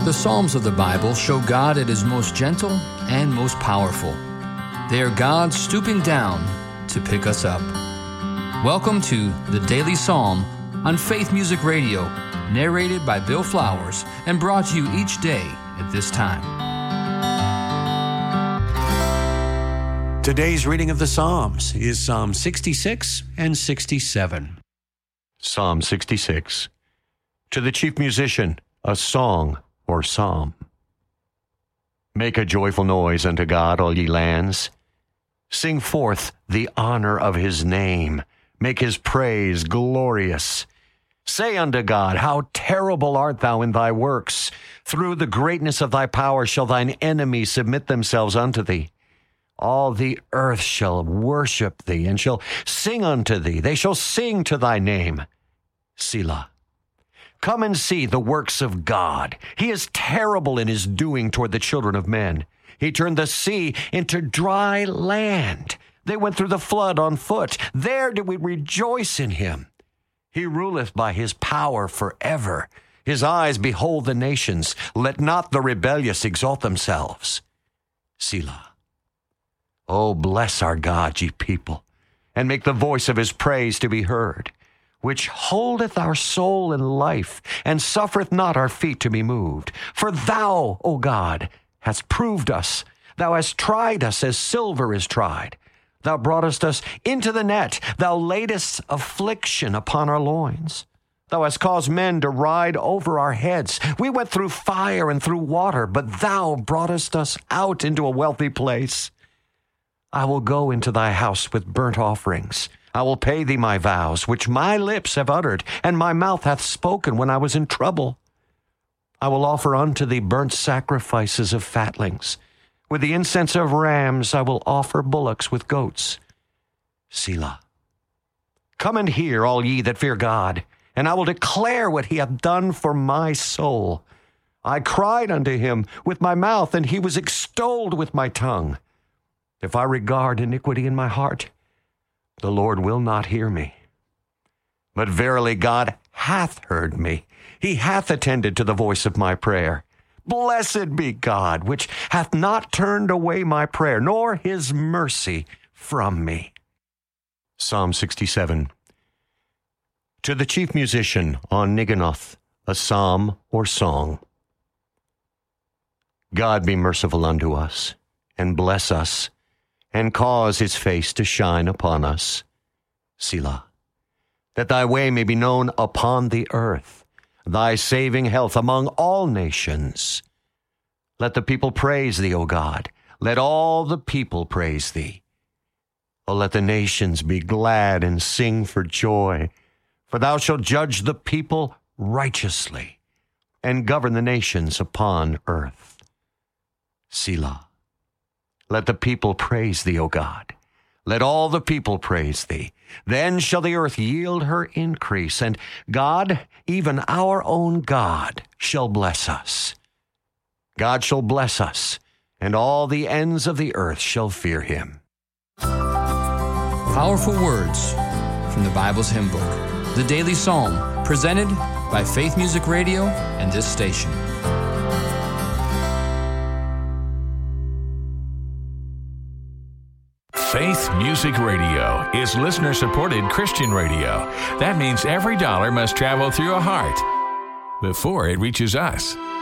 The Psalms of the Bible show God at His most gentle and most powerful. They are God stooping down to pick us up. Welcome to the Daily Psalm on Faith Music Radio, narrated by Bill Flowers and brought to you each day at this time. Today's reading of the Psalms is Psalm 66 and 67. Psalm 66. To the chief musician, a song or psalm. Make a joyful noise unto God, all ye lands. Sing forth the honor of his name. Make his praise glorious. Say unto God, how terrible art thou in thy works. Through the greatness of thy power shall thine enemies submit themselves unto thee. All the earth shall worship thee, and shall sing unto thee. They shall sing to thy name. Selah. Come and see the works of God. He is terrible in his doing toward the children of men. He turned the sea into dry land. They went through the flood on foot. There did we rejoice in him. He ruleth by his power forever. His eyes behold the nations. Let not the rebellious exalt themselves. Selah. Oh, bless our God, ye people, and make the voice of his praise to be heard, which holdeth our soul in life, and suffereth not our feet to be moved. For thou, O God, hast proved us. Thou hast tried us as silver is tried. Thou broughtest us into the net. Thou laidest affliction upon our loins. Thou hast caused men to ride over our heads. We went through fire and through water, but thou broughtest us out into a wealthy place. I will go into thy house with burnt offerings. I will pay thee my vows, which my lips have uttered, and my mouth hath spoken when I was in trouble. I will offer unto thee burnt sacrifices of fatlings. With the incense of rams I will offer bullocks with goats. Selah. Come and hear, all ye that fear God, and I will declare what he hath done for my soul. I cried unto him with my mouth, and he was extolled with my tongue. If I regard iniquity in my heart, the Lord will not hear me. But verily God hath heard me. He hath attended to the voice of my prayer. Blessed be God, which hath not turned away my prayer, nor his mercy from me. Psalm 67. To the chief musician on Neginoth, a psalm or song. God be merciful unto us, and bless us, and cause his face to shine upon us. Selah. That thy way may be known upon the earth, thy saving health among all nations. Let the people praise thee, O God. Let all the people praise thee. O let the nations be glad and sing for joy, for thou shalt judge the people righteously, and govern the nations upon earth. Selah. Let the people praise thee, O God. Let all the people praise thee. Then shall the earth yield her increase, and God, even our own God, shall bless us. God shall bless us, and all the ends of the earth shall fear him. Powerful words from the Bible's hymn book, the Daily Psalm, presented by Faith Music Radio and this station. Faith Music Radio is listener-supported Christian radio. That means every dollar must travel through a heart before it reaches us.